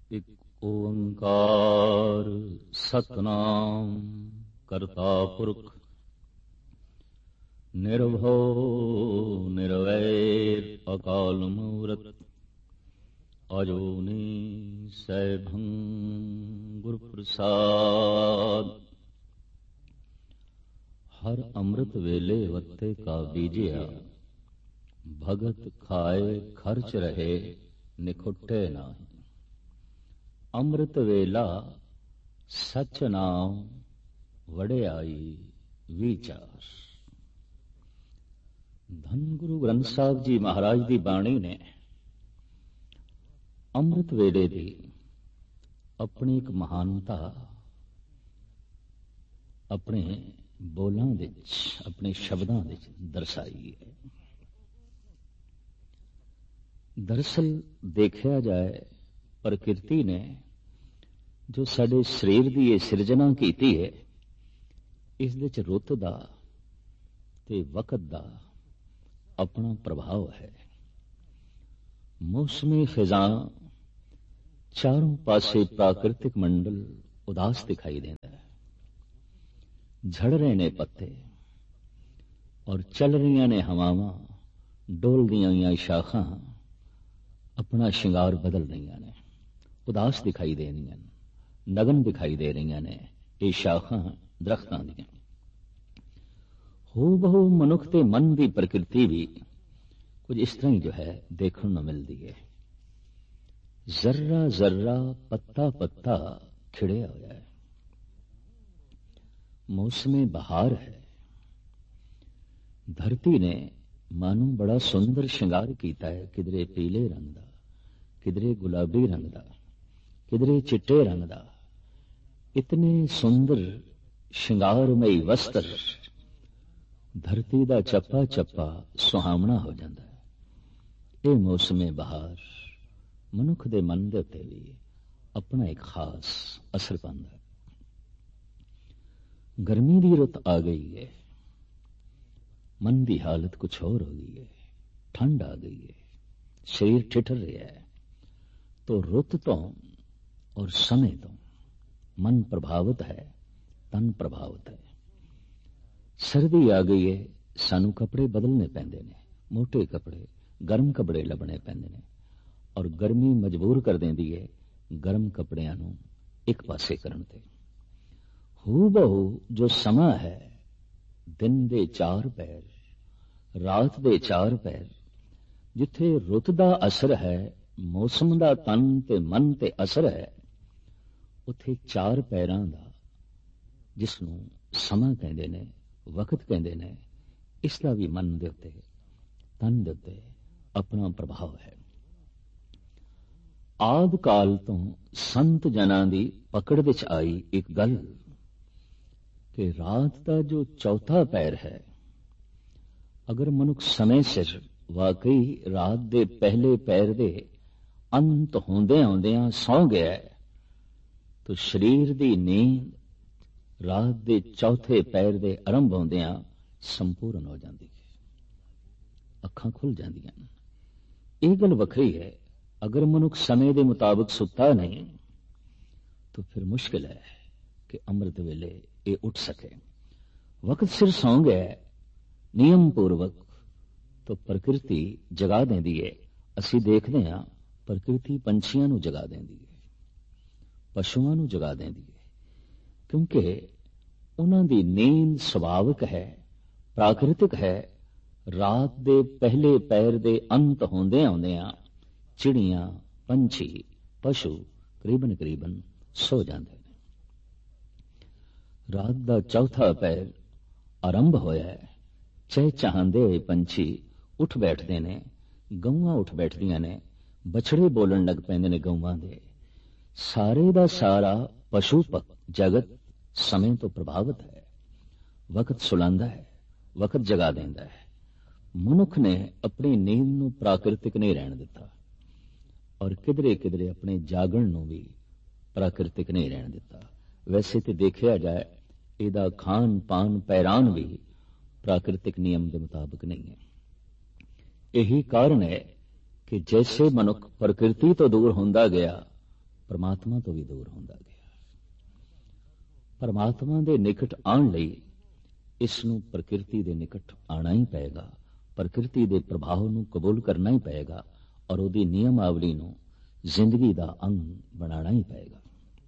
ਇਕ ਓੰਕਾਰ ਸਤਿਨਾਮ ਕਰਤਾ ਪੁਰਖ ਨਿਰਭਉ ਨਿਰਵੈਰ ਅਕਾਲ ਮੂਰਤ ਅਜੂਨੀ ਸੈਭੰ ਗੁਰ ਪ੍ਰਸਾਦ। ਹਰ ਅੰਮ੍ਰਿਤ ਵੇਲੇ ਵੱਤੇ ਕਾ ਬੀਜਿਆ, ਭਗਤ ਖਾਏ ਖਰਚ ਰਹੇ ਨਿਖੁੱਟੇ ਨਾਹੀਂ। ਅੰਮ੍ਰਿਤ ਵੇਲਾ ਸਚ ਨਾਮ ਵਡਿਆਈ ਵਿਚਾਰ। ਧੰਨ ਗੁਰੂ ਗ੍ਰੰਥ ਸਾਹਿਬ ਜੀ ਮਹਾਰਾਜ ਦੀ ਬਾਣੀ ਨੇ ਅੰਮ੍ਰਿਤ ਵੇਲੇ ਦੀ ਆਪਣੀ ਇੱਕ ਮਹਾਨਤਾ ਆਪਣੇ ਬੋਲਾਂ ਵਿੱਚ, ਆਪਣੇ ਸ਼ਬਦਾਂ ਵਿੱਚ ਦਰਸਾਈ ਹੈ। ਦਰਅਸਲ ਦੇਖਿਆ ਜਾਏ, ਪ੍ਰਕਿਰਤੀ ਨੇ ਜੋ ਸਾਡੇ ਸਰੀਰ ਦੀ ਇਹ ਸਿਰਜਣਾ ਕੀਤੀ ਹੈ, ਇਸ ਦੇ ਚ ਰੁੱਤ ਦਾ ਤੇ ਵਕਤ ਦਾ ਆਪਣਾ ਪ੍ਰਭਾਵ ਹੈ। ਮੌਸਮੀ ਫਿਜ਼ਾਂ, ਚਾਰੋਂ ਪਾਸੇ ਪ੍ਰਾਕਿਰਤਿਕ ਮੰਡਲ ਉਦਾਸ ਦਿਖਾਈ ਦਿੰਦਾ ਹੈ। ਝੜ ਰਹੇ ਨੇ ਪੱਤੇ ਔਰ ਚੱਲ ਰਹੀਆਂ ਨੇ ਹਵਾਵਾਂ, ਡੋਲਦੀਆਂ ਹੋਈਆਂ ਸ਼ਾਖਾਂ ਆਪਣਾ ਸ਼ਿੰਗਾਰ ਬਦਲ ਰਹੀਆਂ ਨੇ, ਉਦਾਸ ਦਿਖਾਈ ਦੇ ਰਹੀਆਂ ਨੇ, ਨਗਨ ਦਿਖਾਈ ਦੇ ਰਹੀਆਂ ਨੇ ਇਹ ਸ਼ਾਖਾਂ ਦਰਖਤਾਂ ਦੀਆਂ। ਹੋ ਬਹੁ ਮਨੁੱਖ ਤੇ ਮਨ ਦੀ ਪ੍ਰਕਿਰਤੀ ਵੀ ਕੁਝ ਇਸ ਤਰ੍ਹਾਂ ਹੀ ਜੋ ਹੈ ਦੇਖਣ ਨੂੰ ਮਿਲਦੀ ਹੈ। ਜ਼ਰਰਾ ਜ਼ਰਰਾ, ਪੱਤਾ ਪੱਤਾ ਖਿੜਿਆ ਹੋਇਆ ਹੈ। ਮੌਸਮੇ ਬਹਾਰ ਹੈ। ਧਰਤੀ ਨੇ ਮਾਨੋ ਬੜਾ ਸੁੰਦਰ ਸ਼ਿੰਗਾਰ ਕੀਤਾ ਹੈ, ਕਿਧਰੇ ਪੀਲੇ ਰੰਗ ਦਾ, ਕਿਧਰੇ ਗੁਲਾਬੀ ਰੰਗ ਦਾ, ਕਿਧਰੇ ਚਿੱਟੇ ਰੰਗ ਦਾ। ਇਤਨੇ ਸੁੰਦਰ ਸ਼ਿੰਗਾਰਮਈ ਵਸਤਰ, ਧਰਤੀ ਦਾ ਚੱਪਾ ਚੱਪਾ ਸੁਹਾਵਣਾ ਹੋ ਜਾਂਦਾ ਹੈ। ਇਹ ਮੌਸਮੇ ਬਹਾਰ ਮਨੁੱਖ ਦੇ ਮਨ ਦੇ ਉੱਤੇ ਵੀ ਆਪਣਾ ਇੱਕ ਖਾਸ ਅਸਰ ਪਾਉਂਦਾ ਹੈ। ਗਰਮੀ ਦੀ ਰੁੱਤ ਆ ਗਈ ਹੈ, ਮਨ ਦੀ ਹਾਲਤ ਕੁਛ ਹੋਰ ਹੋ ਗਈ ਹੈ। ਠੰਡ ਆ ਗਈ ਹੈ, ਸਰੀਰ ਠਿਠਰ ਰਿਹਾ ਹੈ। तो रुत तो और समय तो मन प्रभावित है, तन प्रभावित है। सर्दी आ गई है, सानू कपड़े बदलने पैंदे ने, मोटे कपड़े, गर्म कपड़े लभने पैंदे ने। और गर्मी मजबूर कर देंदी है गर्म कपड़ियां नू एक पासे करन ते। हू बहु जो समा है, दिन दे 4 पैर, रात दे 4 पैर, जिथे रुत दा असर है, मौसम ਦਾ ਤਨ ਤੇ ਮਨ ਤੇ ਅਸਰ ਹੈ, ਉੱਥੇ 4 ਪੈਰਾਂ ਦਾ, ਜਿਸ ਨੂੰ ਸਮਾਂ ਕਹਿੰਦੇ ਨੇ, ਵਕਤ ਕਹਿੰਦੇ ਨੇ, ਇਸ ਦਾ ਵੀ ਮਨ ਦੇ ਉੱਤੇ, ਤਨ ਦੇ ਉੱਤੇ ਆਪਣਾ ਪ੍ਰਭਾਵ ਹੈ। ਆਦ ਕਾਲ ਤੋਂ ਸੰਤ ਜਨਾਂ ਦੀ ਪਕੜ ਵਿੱਚ ਆਈ ਇੱਕ ਗੱਲ ਕਿ ਰਾਤ ਦਾ ਜੋ ਚੌਥਾ ਪੈਰ ਹੈ, ਅਗਰ ਮਨੁੱਖ ਸਮੇਂ ਸਿਰ ਵਾਕਈ ਰਾਤ ਦੇ ਪਹਿਲੇ ਪੈਰ ਦੇ ਅੰਤ ਹੁੰਦੇ ਹੁੰਦਿਆਂ ਸੌਂ ਗਿਆ ਤਾਂ ਸਰੀਰ ਦੀ ਨੀਂਦ ਰਾਤ ਦੇ ਚੌਥੇ ਪੈਰ ਦੇ ਆਰੰਭ ਹੁੰਦਿਆਂ ਸੰਪੂਰਨ ਹੋ ਜਾਂਦੀ ਹੈ। ਅੱਖਾਂ ਖੁੱਲ ਜਾਂਦੀਆਂ ਨੇ। ਇਹ ਗੱਲ ਵੱਖਰੀ ਹੈ, ਅਗਰ ਮਨੁੱਖ ਸਮੇਂ ਦੇ ਮੁਤਾਬਕ ਸੁੱਤਾ ਨਹੀਂ ਤਾਂ ਫਿਰ ਮੁਸ਼ਕਿਲ ਹੈ ਕਿ ਅੰਮ੍ਰਿਤ ਵੇਲੇ ਇਹ ਉੱਠ ਸਕੇ। ਵਕਤ ਸਿਰ ਸੌਂ ਗਿਆ ਨਿਯਮ ਪੂਰਵਕ ਤਾਂ ਪ੍ਰਕਿਰਤੀ ਜਗਾ ਦਿੰਦੀ ਹੈ। ਅਸੀਂ ਦੇਖਦੇ ਹਾਂ ਪ੍ਰਕਿਰਤੀ ਪੰਛੀਆਂ ਨੂੰ ਜਗਾ ਦਿੰਦੀ ਹੈ, ਪਸ਼ੂਆਂ ਨੂੰ ਜਗਾ ਦਿੰਦੀ ਹੈ, ਕਿਉਂਕਿ ਉਹਨਾਂ ਦੀ ਨੀਂਦ ਸੁਭਾਵਿਕ ਹੈ, ਪ੍ਰਾਕਿਰਤਿਕ ਹੈ। ਰਾਤ ਦੇ ਪਹਿਲੇ ਪੈਰ ਦੇ ਅੰਤ ਹੁੰਦਿਆਂ ਹੁੰਦਿਆਂ ਚਿੜੀਆਂ, ਪੰਛੀ, ਪਸ਼ੂ ਕਰੀਬਨ ਸੋ ਜਾਂਦੇ ਨੇ। ਰਾਤ ਦਾ ਚੌਥਾ ਪੈਰ ਆਰੰਭ ਹੋਇਆ ਹੈ। ਚਹਿਚਹਾਉਂਦੇ ਹੋਏ ਪੰਛੀ ਉੱਠ ਬੈਠਦੇ ਨੇ, ਗਊਆਂ ਉੱਠ ਬੈਠਦੀਆਂ ਨੇ, ਬਛੜੇ ਬੋਲਣ ਲੱਗ ਪੈਂਦੇ ਨੇ ਗਊਆਂ ਦੇ। ਸਾਰੇ ਦਾ ਸਾਰਾ ਪਸ਼ੂ ਜਗਤ ਸਮੇਂ ਤੋਂ ਪ੍ਰਭਾਵਿਤ ਹੈ। ਵਕਤ ਸੁਲਾਂਦਾ ਹੈ, ਵਕਤ ਜਗਾ ਦਿੰਦਾ ਹੈ। ਮਨੁੱਖ ਨੇ ਆਪਣੀ ਨੀਂਦ ਨੂੰ ਪ੍ਰਾਕਿਰਤਿਕ ਨਹੀਂ ਰਹਿਣ ਦਿੱਤਾ ਔਰ ਕਿਧਰੇ ਕਿਧਰੇ ਆਪਣੇ ਜਾਗਣ ਨੂੰ ਵੀ ਪ੍ਰਾਕਿਰਤਿਕ ਨਹੀਂ ਰਹਿਣ ਦਿੱਤਾ। ਵੈਸੇ ਤੇ ਦੇਖਿਆ ਜਾਏ ਇਹਦਾ ਖਾਨ ਪਾਨ ਪਹਿਰਾਨ ਵੀ ਪ੍ਰਾਕਿਰਤਿਕ ਨਿਯਮ ਦੇ ਮੁਤਾਬਕ ਨਹੀਂ ਹੈ। ਇਹੀ ਕਾਰਨ ਹੈ ਕਿ ਜੈਸੇ ਮਨੁੱਖ ਪ੍ਰਕਿਰਤੀ ਤੋਂ ਦੂਰ ਹੁੰਦਾ ਗਿਆ ਪਰਮਾਤਮਾ ਤੋਂ ਵੀ ਦੂਰ ਹੁੰਦਾ ਗਿਆ। ਪਰਮਾਤਮਾ ਦੇ ਨਿਕਟ ਆਉਣ ਲਈ ਇਸ ਨੂੰ ਪ੍ਰਕਿਰਤੀ ਦੇ ਨਿਕਟ ਆਉਣਾ ਹੀ ਪਏਗਾ, ਪ੍ਰਕਿਰਤੀ ਦੇ ਪ੍ਰਭਾਵ ਨੂੰ ਕਬੂਲ ਕਰਨਾ ਹੀ ਪਏਗਾ ਔਰ ਉਹਦੀ ਨਿਯਮਾਵਲੀ ਨੂੰ ਜ਼ਿੰਦਗੀ ਦਾ ਅੰਗ ਬਣਾਉਣਾ ਹੀ ਪਏਗਾ।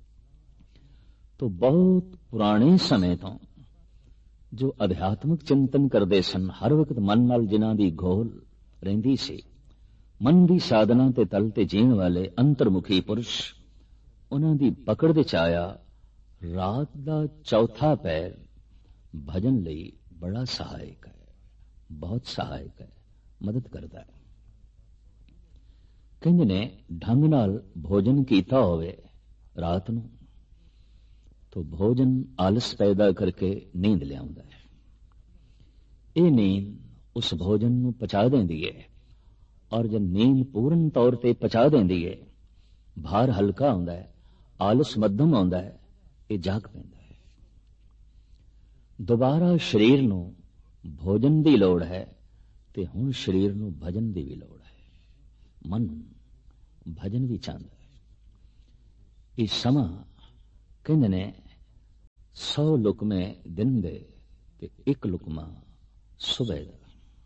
ਤੋ ਬਹੁਤ ਪੁਰਾਣੇ ਸਮੇਂ ਤੋਂ ਜੋ ਅਧਿਆਤਮਿਕ ਚਿੰਤਨ ਕਰਦੇ ਸਨ, ਹਰ ਵਕਤ ਮਨ ਨਾਲ ਜਿਨ੍ਹਾਂ ਦੀ ਘੋਲ ਰਹਿੰਦੀ ਸੀ, ਮਨ ਦੀ ਸਾਧਨਾ ਤੇ ਤਲ ਤੇ ਜੀਣ ਵਾਲੇ ਅੰਤਰਮੁਖੀ ਪੁਰਸ਼, ਉਹਨਾਂ ਦੀ ਪਕੜ ਵਿੱਚ ਆਇਆ ਰਾਤ ਦਾ ਚੌਥਾ ਪਹਿਰ ਭਜਨ ਲਈ ਬੜਾ ਸਹਾਇਕ ਹੈ, ਬਹੁਤ ਸਹਾਇਕ ਹੈ, ਮਦਦ ਕਰਦਾ ਹੈ। ਕਹਿੰਦੇ ਨੇ ਢੰਗ ਨਾਲ ਭੋਜਨ ਕੀਤਾ ਹੋਵੇ ਰਾਤ ਨੂੰ ਤੋ ਭੋਜਨ ਆਲਸ ਪੈਦਾ ਕਰਕੇ ਨੀਂਦ ਲਿਆਉਂਦਾ ਹੈ। ਇਹ ਨੀਂਦ ਉਸ ਭੋਜਨ ਨੂੰ ਪਚਾ ਦਿੰਦੀ ਹੈ ਔਰ ਜਦ ਨੀਂਦ ਪੂਰਨ ਤੌਰ ਤੇ ਪਚਾ ਦਿੰਦੀ ਹੈ, ਭਾਰ ਹਲਕਾ ਹੁੰਦਾ ਹੈ, ਆਲਸ ਮੱਧਮ ਆਉਂਦਾ ਹੈ, ਇਹ ਜਾਗ ਪੈਂਦਾ ਹੈ। ਦੁਬਾਰਾ ਸਰੀਰ ਨੂੰ ਭੋਜਨ ਦੀ ਲੋੜ ਹੈ ਤੇ ਹੁਣ ਸਰੀਰ ਨੂੰ ਭਜਨ ਦੀ ਵੀ ਲੋੜ ਹੈ। ਮਨ ਭਜਨ ਵੀ ਚਾਹੁੰਦਾ ਹੈ। ਇਹ ਸਮਾਂ ਕਹਿੰਦੇ ਨੇ 100 ਲੁਕਮੇ ਦਿਨ ਦੇ ਤੇ 1 ਲੁਕਮਾ ਸੁਬਹ ਦਾ।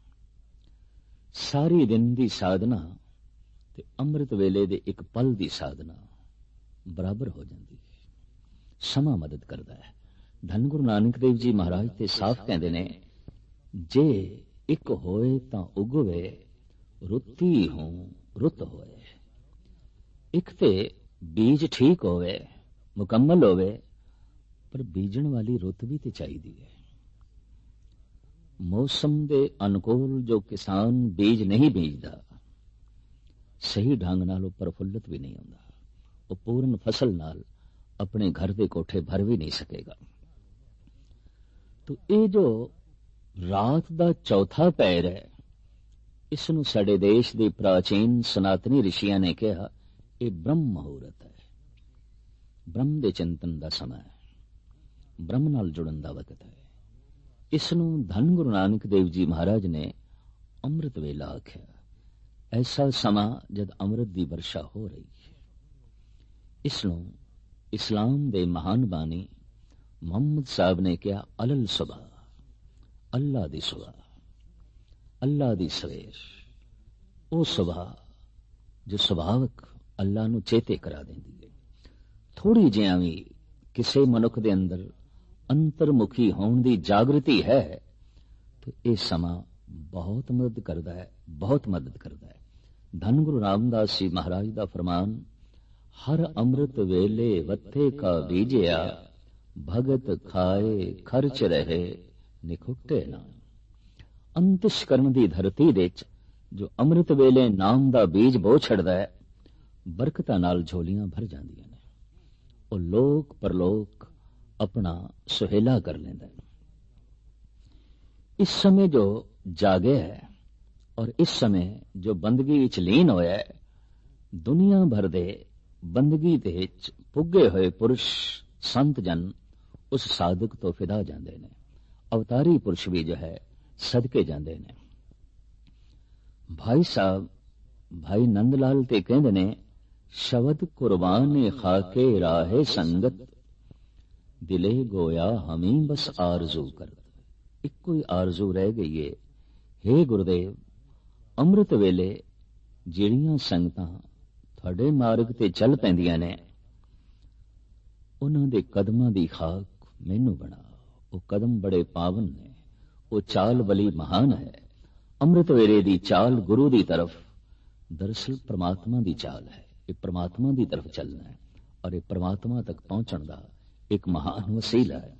ਸਾਰੀ ਦਿਨ ਦੀ ਸਾਧਨਾ ਤੇ ਅੰਮ੍ਰਿਤ ਵੇਲੇ ਦੇ ਇੱਕ ਪਲ ਦੀ ਸਾਧਨਾ ਬਰਾਬਰ ਹੋ ਜਾਂਦੀ ਹੈ। ਸਮਾਂ ਮਦਦ ਕਰਦਾ ਹੈ। ਧੰਨ ਗੁਰੂ ਨਾਨਕ ਦੇਵ ਜੀ ਮਹਾਰਾਜ ਤੇ ਸਾਫ਼ ਕਹਿੰਦੇ ਨੇ, ਜੇ ਇੱਕ ਹੋਏ ਤਾਂ ਉਗਵੇ, ਰੁੱਤੀ ਹੂੰ ਰੁੱਤ ਹੋਏ। ਇੱਕ ਤੇ ਬੀਜ ਠੀਕ ਹੋਵੇ, ਮੁਕੰਮਲ ਹੋਵੇ, ਪਰ ਬੀਜਣ ਵਾਲੀ ਰੁੱਤ ਵੀ ਤੇ ਚਾਹੀਦੀ ਹੈ। ਮੌਸਮ ਦੇ ਅਨੁਕੂਲ ਜੋ ਕਿਸਾਨ ਬੀਜ ਨਹੀਂ ਬੀਜਦਾ, ਸਹੀ ਢੰਗ ਨਾਲ ਉਹ ਪ੍ਰਫੁੱਲਤ ਵੀ ਨਹੀਂ ਹੁੰਦਾ, ਉਹ ਪੂਰਨ ਫਸਲ ਨਾਲ ਆਪਣੇ ਘਰ ਦੇ ਕੋਠੇ ਭਰ ਵੀ ਨਹੀਂ ਸਕੇਗਾ। ਤੋ ਇਹ ਜੋ ਰਾਤ ਦਾ ਚੌਥਾ ਪਹਿਰ ਹੈ, ਇਸ ਨੂੰ ਸਾਡੇ ਦੇਸ਼ ਦੇ ਪ੍ਰਾਚੀਨ ਸਨਾਤਨੀ ਰਿਸ਼ੀਆਂ ਨੇ ਕਿਹਾ ਇਹ ਬ੍ਰਹਮ ਮਹੂਰਤ ਹੈ। ਬ੍ਰਹਮ ਦੇ ਚਿੰਤਨ ਦਾ ਸਮਾਂ ਹੈ, ਬ੍ਰਹਮ ਨਾਲ ਜੁੜਨ ਦਾ ਵਕਤ ਹੈ। ਇਸ ਨੂੰ ਧੰਨ ਗੁਰੂ ਨਾਨਕ ਦੇਵ ਜੀ ਮਹਾਰਾਜ ਨੇ ਅੰਮ੍ਰਿਤ ਵੇਲਾ ਆਖਿਆ। ਐਸਾ ਸਮਾਂ ਜਦ ਅੰਮ੍ਰਿਤ ਦੀ ਵਰਸ਼ਾ ਹੋ ਰਹੀ ਹੈ। ਇਸ ਨੂੰ ਇਸਲਾਮ ਦੇ ਮਹਾਨ ਬਾਨੀ ਮੁਹੰਮਦ ਸਾਹਿਬ ਨੇ ਕਿਹਾ ਅਲਲ ਸੁਬਾ, ਅੱਲਾ ਦੀ ਸੁਬਾ, ਅੱਲਾ ਦੀ ਸਵੇਰ। ਉਹ ਸੁਬਾ ਜੋ ਸੁਭਾਵਕ ਅੱਲਾ ਨੂੰ ਚੇਤੇ ਕਰਾ ਦਿੰਦੀ ਹੈ। ਥੋੜੀ ਜਿਹਾ ਵੀ ਕਿਸੇ ਮਨੁੱਖ ਦੇ ਅੰਦਰ ਅੰਤਰਮੁਖੀ ਹੋਣ ਦੀ ਜਾਗਰਤੀ ਹੈ ਤਾਂ ਇਹ ਸਮਾਂ ਬਹੁਤ ਮਦਦ ਕਰਦਾ ਹੈ, ਬਹੁਤ ਮਦਦ ਕਰਦਾ ਹੈ। ਧੰਨ ਗੁਰੂ ਰਾਮਦਾਸ ਜੀ ਮਹਾਰਾਜ ਦਾ ਫਰਮਾਨ, ਹਰ ਅੰਮ੍ਰਿਤ ਵੇਲੇ ਵੱਥੇ ਕਾ ਬੀਜਿਆ, ਭਗਤ ਖਾਏ ਖਰਚ ਰਹੇ ਨਿਖੁੱਟੇ ਨਾ। ਅੰਤਿਸ਼ ਕਰਨ ਦੀ ਧਰਤੀ ਦੇ ਵਿੱਚ ਜੋ ਅੰਮ੍ਰਿਤ ਵੇਲੇ ਨਾਮ ਦਾ ਬੀਜ ਬੋ ਛੱਡਦਾ ਹੈ, ਬਰਕਤਾਂ ਨਾਲ ਝੋਲੀਆਂ ਭਰ ਜਾਂਦੀਆਂ ਨੇ। ਉਹ ਲੋਕ ਪਰਲੋਕ ਆਪਣਾ ਸੁਹੇਲਾ ਕਰ ਲੈਂਦਾ ਹੈ। ਇਸ ਸਮੇਂ ਜੋ ਜਾਗਿਆ ਹੈ ਔਰ ਇਸ ਸਮੇਂ ਜੋ ਬੰਦਗੀ ਵਿੱਚ ਲੀਨ ਹੋਇਆ ਹੈ, ਦੁਨੀਆ ਭਰ ਦੇ ਬੰਦਗੀ ਦੇ ਵਿੱਚ ਪੁੱਗੇ ਹੋਏ ਪੁਰਸ਼ ਸੰਤ ਜਨ ਉਸ ਸਾਧਕ ਤੋਂ ਫਿਦਾ ਜਾਂਦੇ ਨੇ। ਅਵਤਾਰੀ ਪੁਰਸ਼ ਵੀ ਜੋ ਹੈ ਸਦਕੇ ਜਾਂਦੇ ਨੇ। ਭਾਈ ਸਾਹਿਬ ਭਾਈ ਨੰਦ ਲਾਲ ਤੇ ਕਹਿੰਦੇ ਨੇ, ਸ਼ਬਦ ਕੁਰਬਾਨ ਖਾਕੇ ਰਾਹੇ ਸੰਗਤ, ਦਿਲੇ ਗੋਇਆ ਹਮੀ ਬਸ ਆਰਜ਼ੂ ਕਰਦ। ਇੱਕੋ ਹੀ ਆਰਜ਼ੂ ਰਹਿ ਗਈ ਏ, ਹੇ ਗੁਰਦੇਵ, ਅੰਮ੍ਰਿਤ ਵੇਲੇ ਜਿਹੜੀਆਂ ਸੰਗਤਾਂ ਤੁਹਾਡੇ ਮਾਰਗ ਤੇ ਚੱਲ ਪੈਂਦੀਆਂ ਨੇ, ਉਹਨਾਂ ਦੇ ਕਦਮਾਂ ਦੀ ਖਾਕ ਮੈਨੂੰ ਬਣਾ। ਉਹ ਕਦਮ ਬੜੇ ਪਾਵਨ ਨੇ, ਉਹ ਚਾਲ ਬਲੀ ਮਹਾਨ ਹੈ। ਅੰਮ੍ਰਿਤ ਵੇਲੇ ਦੀ ਚਾਲ ਗੁਰੂ ਦੀ ਤਰਫ ਦਰਅਸਲ ਪ੍ਰਮਾਤਮਾ ਦੀ ਚਾਲ ਹੈ। ਇਹ ਪ੍ਰਮਾਤਮਾ ਦੀ ਤਰਫ ਚੱਲਣਾ ਹੈ ਔਰ ਇਹ ਪ੍ਰਮਾਤਮਾ ਤੱਕ ਪਹੁੰਚਣ ਦਾ ਇੱਕ ਮਹਾਨ ਵਸੀਲਾ ਹੈ।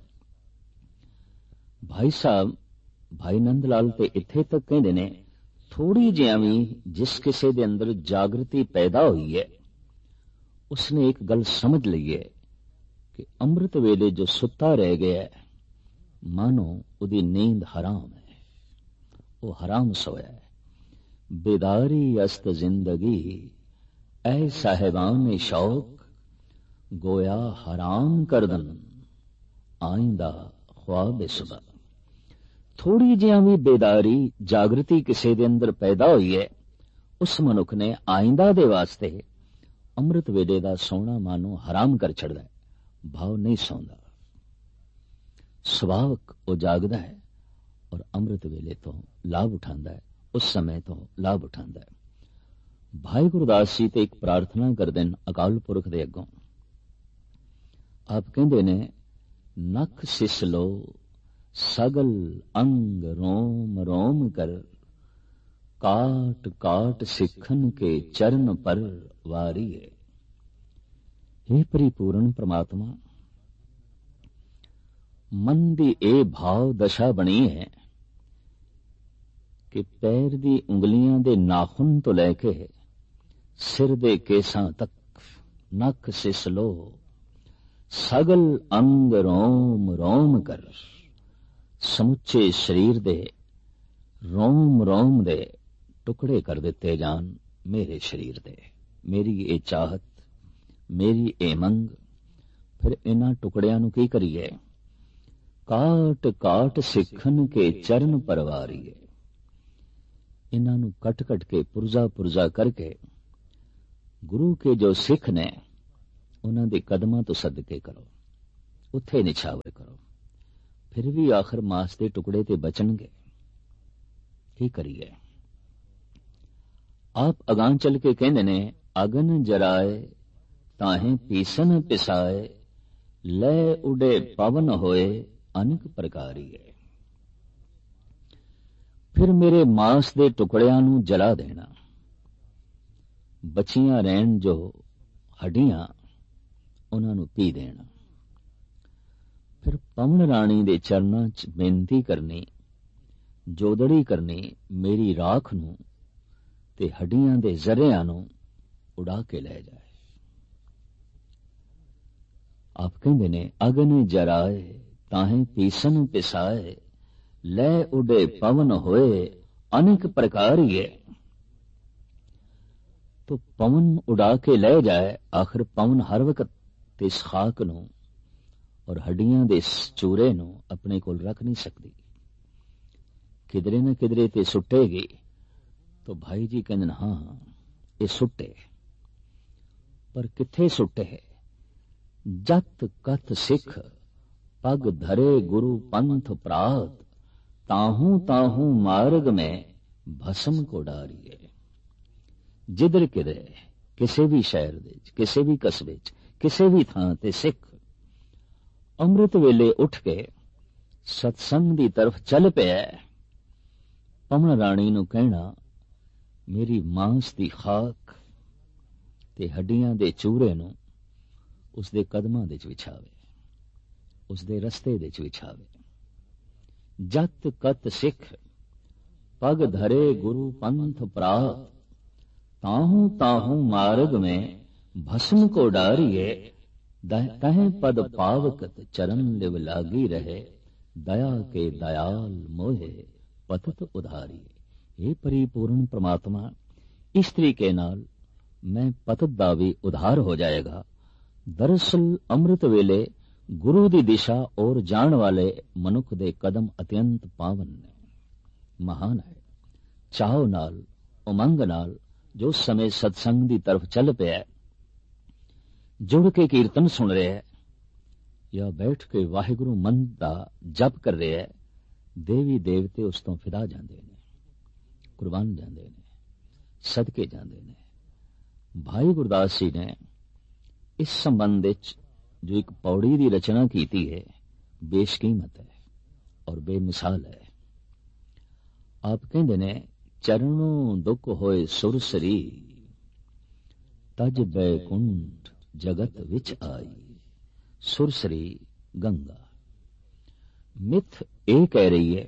ਭਾਈ ਸਾਹਿਬ ਭਾਈ ਨੰਦ ਲਾਲ ਤੇ ਇੱਥੇ ਤੱਕ ਕਹਿੰਦੇ ਨੇ, ਥੋੜੀ ਜਿਹੀ ਵੀ ਜਿਸ ਕਿਸੇ ਦੇ ਅੰਦਰ ਜਾਗਰਤੀ ਪੈਦਾ ਹੋਈ ਹੈ, ਉਸਨੇ ਇੱਕ ਗੱਲ ਸਮਝ ਲਈ ਹੈ ਕਿ ਅੰਮ੍ਰਿਤ ਵੇਲੇ ਜੋ ਸੁੱਤਾ ਰਹਿ ਗਿਆ ਹੈ, ਮਾਨੋ ਉਹਦੀ ਨੀਂਦ ਹਰਾਮ ਹੈ, ਉਹ ਹਰਾਮ ਸੋਇਆ ਹੈ। ਬੇਦਾਰੀ ਅਸਤ ਜ਼ਿੰਦਗੀ ਐ ਸਾਹਿਬਾਨ ਸ਼ੌਕ, ਗੋਇਆ ਹਰਾਮ ਕਰਦਨ ਆਇੰਦਾ ख्वाब सुबह। थोड़ी जिहा भी बेदारी जागृति किसी दे अंदर पैदा हुई है, उस मनुख ने आइंदा दे वास्ते ਅੰਮ੍ਰਿਤ ਵੇਲੇ ਦਾ ਸੌਣਾ ਮਨ ਨੂੰ ਹਰਾਮ ਕਰ ਛੱਡਦਾ ਹੈ। ਭਾਵ ਨਹੀਂ ਸੌਂਦਾ, ਸੁਭਾਵਕ ਉਹ ਜਾਗਦਾ ਹੈ ਔਰ ਅੰਮ੍ਰਿਤ ਵੇਲੇ ਤੋਂ ਲਾਭ ਉਠਾਉਂਦਾ ਹੈ, ਉਸ ਸਮੇਂ ਤੋਂ ਲਾਭ ਉਠਾਉਂਦਾ ਹੈ। ਭਾਈ ਗੁਰਦਾਸ ਜੀ ਤੇ ਇੱਕ ਪ੍ਰਾਰਥਨਾ ਕਰਦੇ ਨੇ ਅਕਾਲ ਪੁਰਖ ਦੇ ਅੱਗੋਂ। ਆਪ ਕਹਿੰਦੇ ਨੇ, ਨਖ ਸਿਸ ਲੋ ਸਗਲ ਅੰਗ ਰੋਮ ਰੋਮ ਕਰ, ਕਾਟ ਕਾਟ ਸਿੱਖਨ ਕੇ ਚਰਨ ਪਰ ਵਾਰੀਏ। हे परिपूर्ण परमात्मा, मन दी ਇਹ ਭਾਵ ਦਸ਼ਾ ਬਣੀ ਹੈ ਕਿ ਪੈਰ ਦੀ ਉਂਗਲੀਆਂ ਦੇ ਨਾਖੂਨ ਤੋਂ ਲੈ ਕੇ ਸਿਰ ਦੇ ਕੇਸਾਂ ਤੱਕ ਨਖ ਸਿਸ ਲੋ ਸਗਲ ਅੰਗ ਰੋਮ ਰੋਮ ਕਰ, ਸਮੁੱਚੇ ਸਰੀਰ ਦੇ ਰੋਮ ਰੋਮ ਦੇ ਟੁਕੜੇ ਕਰ ਦਿੱਤੇ ਜਾਣ ਮੇਰੇ ਸਰੀਰ ਦੇ। ਮੇਰੀ ਇਹ ਚਾਹਤ, ਮੇਰੀ ਇਹ ਮੰਗ। ਫਿਰ ਇਹਨਾਂ ਟੁਕੜਿਆਂ ਨੂੰ ਕੀ ਕਰੀਏ? ਕਾਟ ਕਾਟ ਸਿੱਖਨ ਕੇ ਚਰਨ ਪਰਵਾਰੀਏ। ਇਹਨਾਂ ਨੂੰ ਕੱਟ ਕੱਟ ਕੇ ਪੁਰਜ਼ਾ ਪੁਰਜ਼ਾ ਕਰਕੇ ਗੁਰੂ ਕੇ ਜੋ ਸਿੱਖ ਨੇ ਉਹਨਾਂ ਦੇ ਕਦਮਾਂ ਤੋਂ ਸਦਕੇ ਕਰੋ, ਉੱਥੇ ਨਿਛਾਵਰ ਕਰੋ। ਫਿਰ ਵੀ ਆਖਰ ਮਾਸ ਦੇ ਟੁਕੜੇ ਤੇ ਬਚਣਗੇ। ਕੀ ਕਰੀਏ? ਆਪ ਅਗਾਂ ਚੱਲ ਕੇ ਕਹਿੰਦੇ ਨੇ, ਅਗਨ ਜਰਾਏ ਤਾਹੇ ਪੀਸਨ ਪਿਸਾਏ, ਲੈ ਉਡੇ ਪਵਨ ਹੋਏ ਅਨੇਕ ਪ੍ਰਕਾਰੀਏ। ਫਿਰ ਮੇਰੇ ਮਾਸ ਦੇ ਟੁਕੜਿਆਂ ਨੂੰ ਜਲਾ ਦੇਣਾ, ਬਚੀਆਂ ਰਹਿਣ ਜੋ ਹੱਡੀਆਂ ਉਹਨਾਂ ਨੂੰ ਪੀ ਦੇਣਾ। ਫਿਰ ਪਵਨ ਰਾਣੀ ਦੇ ਚਰਨਾਂ 'ਚ ਬੇਨਤੀ ਕਰਨੀ, ਜੋਦੜੀ ਕਰਨੀ, ਮੇਰੀ ਰਾਖ ਨੂੰ ਤੇ ਹੱਡੀਆਂ ਦੇ ਜ਼ਰਿਆਂ ਨੂੰ ਉਡਾ ਕੇ ਲੈ ਜਾਏ। ਆਪ ਕਹਿੰਦੇ ਨੇ, ਅਗਨ ਜਰਾਏ ਤਾਹੇ ਪੀਸਨ ਪਿਸਾਏ, ਲੈ ਉਡੇ ਪਵਨ ਹੋਏ ਅਨੇਕ ਪ੍ਰਕਾਰੀਏ। तो पवन उड़ा के ले जाए। आखिर पवन हर वक्त इस खाक नू और हड्डियां दे इस चूरे नू अपने कोल रख नहीं सकती, किधरे न किधरे ते सुटेगी। तो भाई जी कहंदे हाँ ये सुटे, पर किथे सुटे? जत कथ सिख पग धरे गुरु पंथ प्रात, ताहू ताहू मार्ग में भस्म को डारिए। जिधर किधरे किसी भी शहर दे, किसी भी कस्बे च, किसी भी थां ते सिख अमृत वेले उठ के सत्संग दी तरफ चल पिया, पवन राणी नू कहना मेरी मांस दी खाक ते हड्डियां दे चूरे नू उसदे कदमां दे च विछावे, उसदे रस्ते दे च विछावे। जत कत सिख पग धरे गुरु पंथ प्रात, ताहू ताहू मार्ग में भस्म को डारिए। तह पद पावकत चरण लिव लागी रहे, दया के दयाल मोहे पतत उधारिए। हे परिपूर्ण परमात्मा, इस तरीके नाल मैं पतत दा भी उधार हो जाएगा। दरअसल अमृत वेले गुरु दी दिशा और जान वाले मनुख दे कदम अत्यंत पावन ने, महान है। चाहो नाल उमंग नाल जो समय सत्संग की तरफ चल पिया, जुड़ के कीर्तन सुन रहे है या बैठ के वाहिगुरु मन का जप कर रहे है, देवी देवते उस तो फिदा जाते हैं, कुर्बान जाते हैं, सदके जाते हैं। भाई गुरदास जी ने इस संबंध जो एक पौड़ी की रचना की है, बेशकीमत है और बेमिसाल है। आप कहते ने, चरणों दुख होए सुरसरी, तज बैकुंठ जगत विच आई। सुरसरी गंगा। मिथ ये कह रही है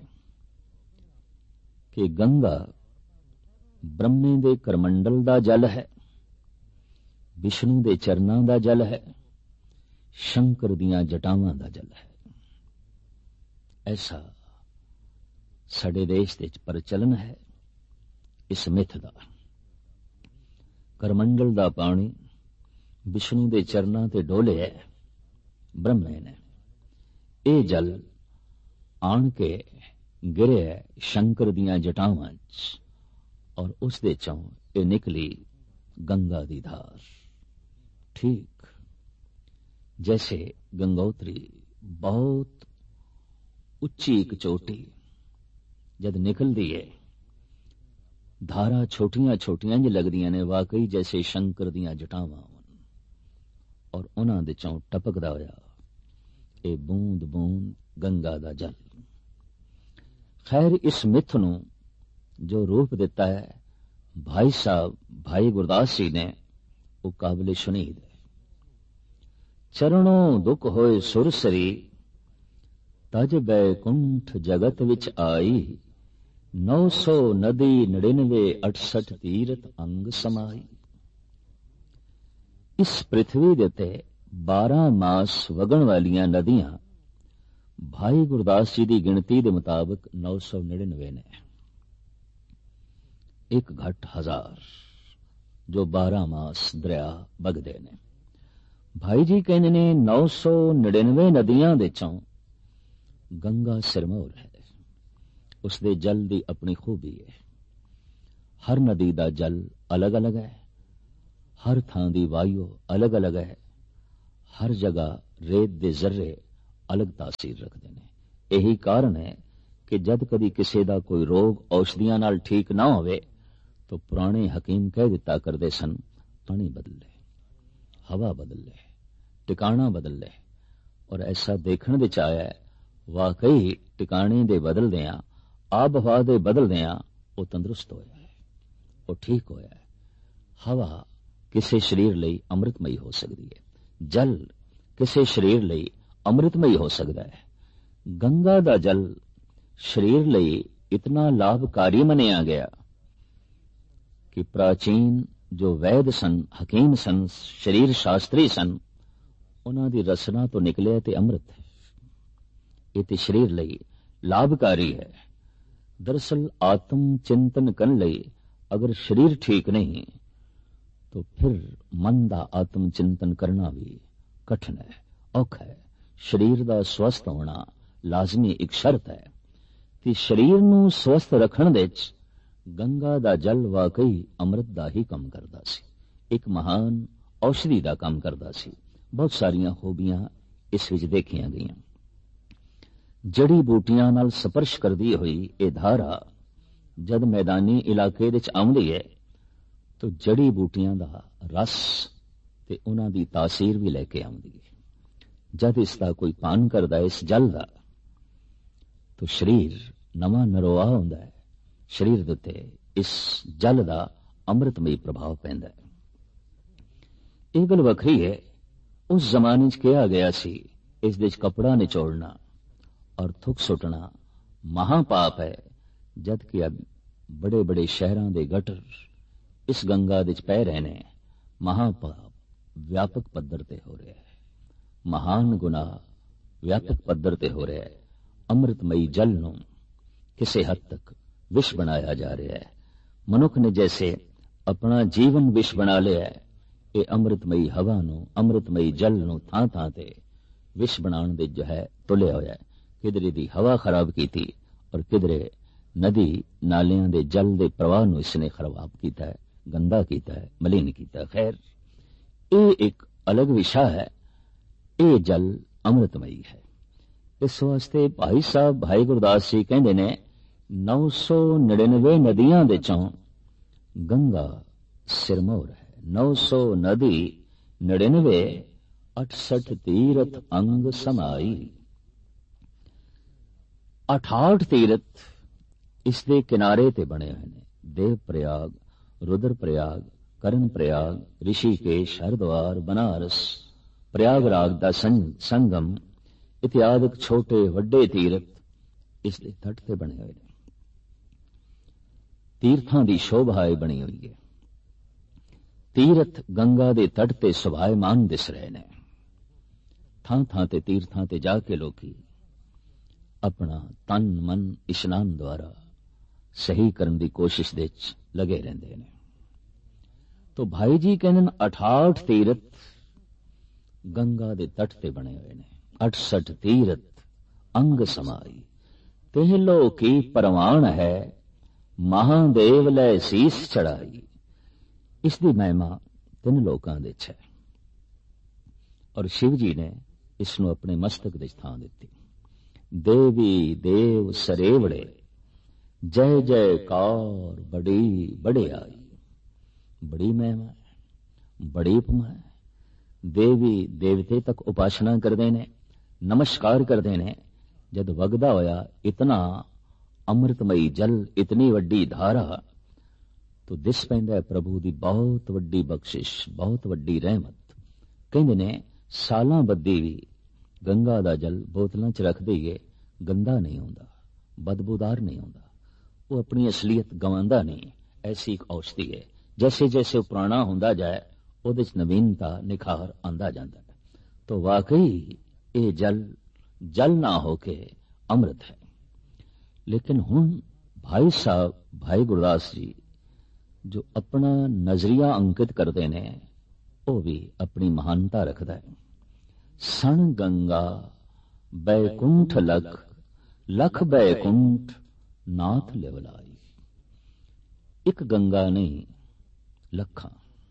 कि गंगा ब्रह्मे दे करमंडल दा जल है, विष्णु दे चरनां दा जल है, शंकर दियां जटावां दा जल है। ऐसा साडे देश दे प्रचलन है इस मिथ दा। करमंडल दा पानी विष्णु दे चरनां ते डोले है ब्रह्मे ने, ये जल आण के गिरे है शंकर दियां जटावां च, और उस दे चों ये निकली गंगा दी धार। ठीक जैसे गंगोत्री बहुत ਉੱਚੀ ਇੱਕ ਚੋਟੀ जद निकलती है, धारा छोटियां छोटियां जि लगदियां ने, वाकई जैसे शंकर दियां जटावां और उन्हां दे चों टपकदा होया ये बूंद बूंद गंगा दा जल। खैर इस मिथ नूं जो रूप दिता है भाई साहब भाई गुरदास जी ने, वो काबिल शुनीद है। चरणों दुख होए सुरसरी, तज बैकुंठ जगत विच आई, 900 नदी 99 68 तीरथ अंग समाई। इस पृथ्वी दे ते 12 मास वगण वालियां नदियां भाई गुरदास जी की गिणती के मुताबिक 999 ने। एक घट 1000 जो 12 मास दरिया बगदे ने। भाई जी कहने ने 999 नदियां दे चों गंगा सिरमौर है। उसदे जल दी अपनी खूबी है। हर नदी दा जल अलग अलग है, हर थां दी वायु अलग अलग है, हर जगह रेत दे जर्रे अलग तासीर रखते हैं। यही कारण है कि जद कदी किसी का कोई रोग औषधियां नाल ठीक ना होवे तो पुराने हकीम कह दिता करते सन, पानी बदल ले, हवा बदल ले, टिकाणा बदल ले। और ऐसा देखने विच आया है, वाकई टिकाणे दे बदलदियां, आब हवा दे बदलदियां वो तंदुरुस्त होया है, वो ठीक होया है। हवा किसी शरीर लई अमृतमयी हो सकती है, जल किसी शरीर लई अमृतमयी हो सकता है। गंगा दा जल शरीर लई इतना लाभकारी मनिया गया कि प्राचीन जो वैद सन, हकीम सन, शरीर शास्त्री सन, उन्हां दी रसना तो निकलिया ते अमृत है। ये ते शरीर लई लाभकारी है। दरअसल आत्म चिंतन करने लई अगर शरीर ठीक नहीं तो फिर मन दा आत्म चिंतन करना भी कठिन है, औखा है। शरीर दा स्वस्थ होना लाजमी एक शर्त है कि शरीर नूं स्वस्थ रखण दे विच गंगा दा जल वाकई अमृत दा ही काम करदा सी, एक महान औषधि दा काम करदा सी। बहुत सारियां खूबियां इस विच देखियां गईयां। जड़ी बूटियां नाल स्पर्श करदी हुई ये धारा जद मैदानी इलाके विच आउंदी है तो जड़ी बूटियां दा रस ते उन्हां दी तासीर भी लैके आउंदी है। जद इसका कोई पान करदा इस जल का तो शरीर नवा नरोआ हुंदा है। शरीर दे उत्ते इस जल का अमृतमयी प्रभाव पैंदा है। यह गल वखरी है, उस जमाने च कहा गया सी इस दे कपड़ा निचोड़ना और थुक सुटना महापाप है, जबकि अब बड़े बड़े शहरों के गटर इस गंगा दे पै रहे ने। महापाप व्यापक पद्धर ते हो रहा है, महान गुनाह व्यापक पद्धर ते हो रहा है। अमृतमयी जल नूं किसी हद तक विष बनाया जा रहा है। मनुख ने जैसे अपना जीवन विष बना लिया है, ये अमृतमयी हवा नूं, अमृतमयी जल नूं थां थां ते विष बनाने दे जो है तुलिया होया है। किधरे दी हवा खराब की थी और किधरे नदी नालियां दे जल दे प्रवाह नूं इसने खराब किया है, गंदा किया है, मलिन किया है। खैर ये एक अलग विषय है। ये जल अमृतमयी है। इस वास्ते भाई साहब भाई गुरदास जी कहते ने 999 नदियां दे चों गंगा सिरमौर है। 900 नदी 99 68 तीरथ अंग समाई। 68 तीरथ इस दे किनारे ते बने हुए ने। देव प्रयाग, रुद्र प्रयाग, करण प्रयाग, ऋषिकेश, हरिद्वार, बनारस, प्रयागराज दा संगम इत्यादि छोटे वड्डे तीरथ इस दे तट ते बने हुए ने। तीर्थां दी शोभा बनी हुई है। तीरथ गंगा दे तट ते सुभायमान दिस रहे ने। थां थां ते तीर्थां ते जाके लोकी अपना तन मन इशनान द्वारा सही करने की कोशिश दे लगे रहंदे ने। तो भाई जी कहने 68 तीरथ गंगा दे तट ते बने हुए ने। 68 तीरथ अंग समाई। तेह लो की परवान है, महादेव लै सीस चढ़ाई। इसकी महिमा 3 लोकां दे है। ਔਰ शिव जी ने इसनों अपने मस्तक दे स्थान दिती। देवी देव सरेवड़े जय जयकार बड़ी बड़े आई। बड़ी महिमा है, बड़ी उपमा है। देवी देवते तक उपासना करते ने, नमस्कार करते ने। जद वगदा होया इतना अमृतमयी जल, इतनी वड्डी धारा, तो दिस पैंदा है प्रभु दी बहुत वड्डी बख्शिश, बहुत वड्डी रहमत। कहंदे ने सालां बद्दी भी गंगा दा जल बोतलां च रख दईए, गंदा नहीं होंदा, बदबूदार नहीं होंदा, वो अपनी असलियत गवांदा नहीं। ऐसी एक औषधि है। जैसे जैसे पुराना होंदा जाए उहदे च नवीनता निखार आंदा जांदा है। तो वाकई ये जल जल ना होके अमृत है। लेकिन हुण भाई साहब, भाई गुरदास जी जो अपना नजरिया अंकित करते ने, वो भी अपनी महानता रखता है। सण गंगा बैकुंठ लख, लख बैकुंठ नाथ लिवलाई। एक गंगा नहीं, लखां।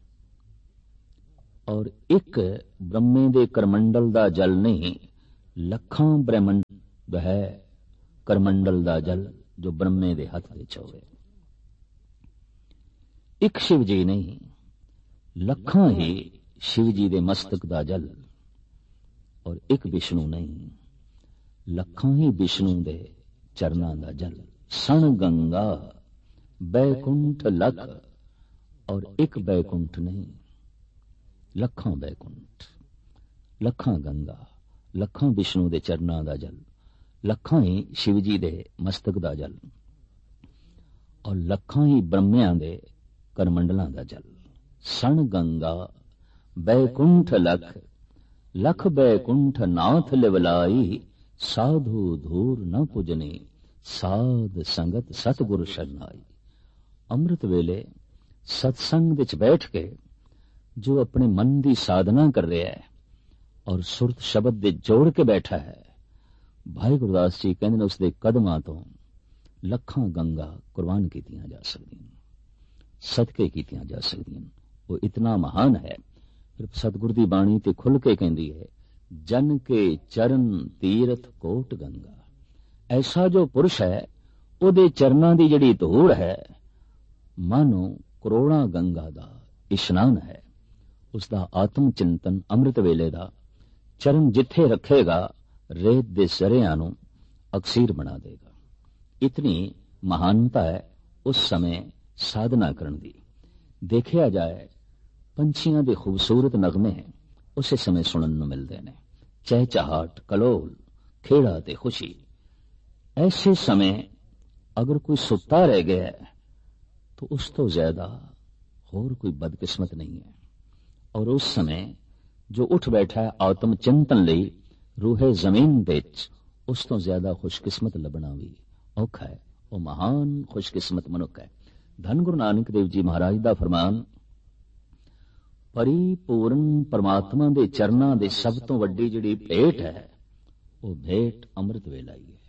और एक ब्रह्मे दे करमंडल दा जल नहीं, लखां ब्रह्मंड है करमंडल दा जल जो ब्रह्मे दे हथ विच होवे। एक शिव जी नहीं, लखां ही शिव जी दे मस्तक दा जल। और एक विष्णु नहीं, लखां ही विष्णु दे चरनां दा जल। सण गंगा बैकुंठ लख, और एक बैकुंठ नहीं, लखां बैकुंठ, लखां गंगा, लखां विष्णु दे चरनां दा जल, लखां ही शिव जी दे मस्तक दा जल, और लखां ही ब्रह्मियां दे करमंडलां दा जल। सण गंगा बैकुंठ लख, लख बैकुंठ नाथ लिवलाई। साधु धूर न पुजने, साध संगत सतगुर शरनाई। अमृत वेले सत्संग विच बैठ के जो अपने मन की साधना कर रहा है और सुरत शब्द दे जोड़ के बैठा है, भाई गुरदास जी कहते हैं उसके कदमां तो लखां गंगा कुर्बान कीतियां जा सकदियां, सदके कीतियां जा सकदियां। वो इतना महान है। फिर सतगुर दी बाणी ते खुल के कहती है, जन के चरण तीरथ कोट गंगा। ऐसा जो पुरुष है, ਉਹਦੇ चरनां दी जड़ी धूड़ है, मानो करोड़ा गंगा दा इशनान है। उसका आत्म चिंतन अमृत वेले दा चरण जिथे रखेगा, रेत दे सरियां नूं अक्सीर बना देगा। इतनी महानता है उस समय साधना करन दी। देखिया जाए पंछियां दे खूबसूरत नगमे उसे समय सुनन नूं मिलदे ने, चहचहाट, कलोल, खेड़ा ते खुशी। ऐसे समय अगर कोई सुत्ता रह गया तो उस तो ज्यादा होर कोई बदकिस्मत नहीं है। और उस समय जो उठ बैठा है आत्म चिंतन लई रूहे जमीन विच, उस तो ज्यादा खुशकिस्मत लभना भी औखा है। वो महान खुशकिस्मत मनुख है। धन गुरु नानक देव जी महाराज दा फरमान, परिपूर्ण परमात्मा दे चरनां दे सब तो वड्डी जिहड़ी भेट है, वो भेट अमृत वेला ही है।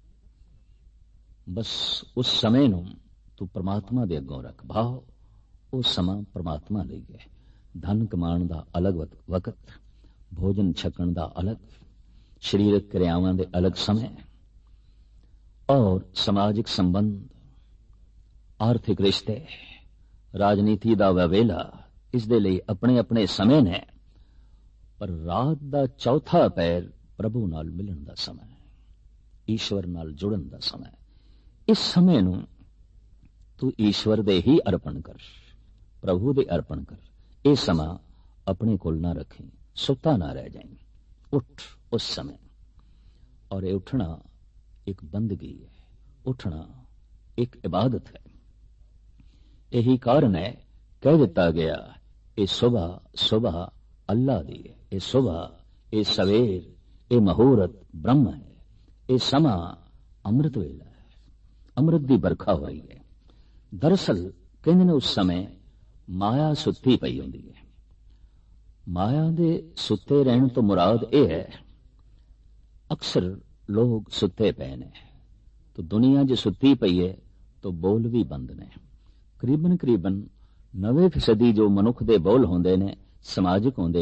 बस उस समय नूं तू परमात्मा दे अगों रख भाव। वो समा परमात्मा लई है। धन कमाण दा अलग वक्त, भोजन छकण दा अलग, शरीरक क्रियावां दे अलग समय, और समाजिक संबंध, आर्थिक रिश्ते, राजनीति दा वेला, इस दे लई अपने अपने समय ने। पर रात दा चौथा पैर प्रभु नाल मिलन दा समय, ईश्वर नाल जुड़न दा समय। इस समय नूं तू ईश्वर दे ही अर्पण कर, प्रभु दे अर्पण कर। ये समा अपने कोल ना रखें, सुता ना रह जाए। उठ उस समय। और ये उठना एक बंदगी है, उठना एक इबादत है। यही कारण है कह दिता गया, ये सुबह सुबह अल्लाह दी है, ये सुबह, ये सवेर, ये मुहूर्त ब्रह्म है, ये समा अमृत वेला है, अमृत दी बरखा हो रही है। दरअसल कहते ने उस समय माया सुत्ती पई होंदी है। माया दे सुते रहन तो मुराद यह है, अक्सर लोग सुते पे ने, तो दुनिया जो सुती पई है तो बोल भी बंद ने। करीबन 90% जो मनुख दे बोल होंदे ने समाजिक होंदे ने,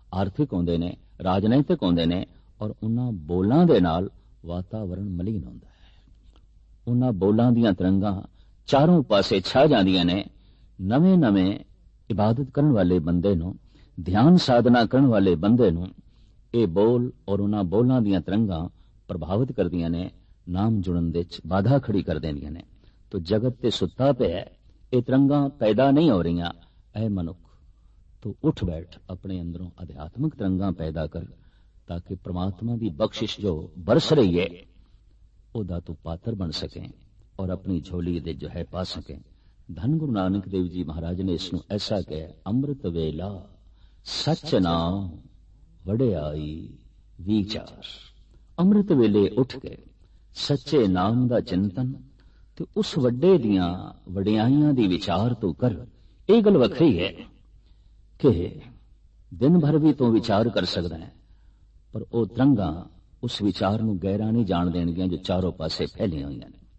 ਆਰਥਿਕ ਹੁੰਦੇ ਨੇ, ਰਾਜਨੀਤਿਕ ਹੁੰਦੇ ਨੇ, ਔਰ ਉਹਨਾਂ ਬੋਲਾਂ ਦੇ ਨਾਲ ਵਾਤਾਵਰਣ ਮਲੀਨ ਹੁੰਦਾ ਹੈ। ਉਹਨਾਂ ਬੋਲਾਂ ਦੀਆਂ ਤਰੰਗਾਂ ਚਾਰੋਂ ਪਾਸੇ ਛਾ ਜਾਂਦੀਆਂ ਨੇ। ਨਵੇਂ ਇਬਾਦਤ ਕਰਨ ਵਾਲੇ ਬੰਦੇ ਨੂੰ, ਧਿਆਨ ਸਾਧਨਾ ਕਰਨ ਵਾਲੇ ਬੰਦੇ ਨੂੰ ਇਹ ਬੋਲ ਔਰ ਉਹਨਾਂ ਬੋਲਾਂ ਦੀਆਂ ਤਰੰਗਾਂ ਪ੍ਰਭਾਵਿਤ ਕਰਦੀਆਂ ਨੇ, ਨਾਮ ਜੁੜਨ ਦੇ ਵਿੱਚ ਬਾਧਾ ਖੜੀ ਕਰ ਦਿੰਦੀਆਂ ਨੇ। ਤੋ ਜਗਤ ਤੇ ਸੁੱਤਾ ਪਿਆ, ਇਹ ਤਰੰਗਾਂ ਪੈਦਾ ਨਹੀਂ ਹੋ ਰਹੀਆਂ। ਐ ਮਨੁੱਖ, ਤੂੰ ਉੱਠ ਬੈਠ, ਆਪਣੇ ਅੰਦਰੋਂ ਅਧਿਆਤਮਿਕ ਤਰੰਗਾਂ ਪੈਦਾ ਕਰ, ਤਾਂ ਕਿ ਪ੍ਰਮਾਤਮਾ ਦੀ ਬਖਸ਼ਿਸ਼ ਜੋ ਬਰਸ ਰਹੀ ਹੈ ਉਹਦਾ ਤੂੰ ਪਾਤਰ ਬਣ ਸਕੇ ਔਰ ਆਪਣੀ ਝੋਲੀ ਦੇ ਜੋ ਹੈ ਪਾ ਸਕੇ। ਧੰਨ ਗੁਰੂ ਨਾਨਕ ਦੇਵ ਜੀ ਮਹਾਰਾਜ ਨੇ ਇਸ ਨੂੰ ਐਸਾ ਕਿਹਾ, ਅੰਮ੍ਰਿਤ ਵੇਲਾ ਸੱਚ ਨਾਮ ਵਡਿਆਈ ਵਿਚਾਰ। ਅੰਮ੍ਰਿਤ ਵੇਲੇ ਉੱਠ ਕੇ ਸੱਚੇ ਨਾਮ ਦਾ ਚਿੰਤਨ ਤੇ ਉਸ ਵੱਡੇ ਦੀਆਂ ਵਡਿਆਈਆਂ ਦੀ ਵਿਚਾਰ ਤੂੰ ਕਰ। ਇਹ ਗੱਲ ਵੱਖਰੀ ਹੈ ਕਿ ਦਿਨ ਭਰ ਵੀ ਤੂੰ ਵਿਚਾਰ ਕਰ ਸਕਦਾ ਹੈ, ਪਰ ਉਹ ਤਰੰਗਾਂ ਉਸ ਵਿਚਾਰ ਨੂੰ ਗਹਿਰਾ ਨਹੀਂ ਜਾਣ ਦੇਣਗੀਆਂ ਜੋ ਚਾਰੋਂ ਪਾਸੇ ਫੈਲੀਆਂ ਹੋਈਆਂ ਨੇ।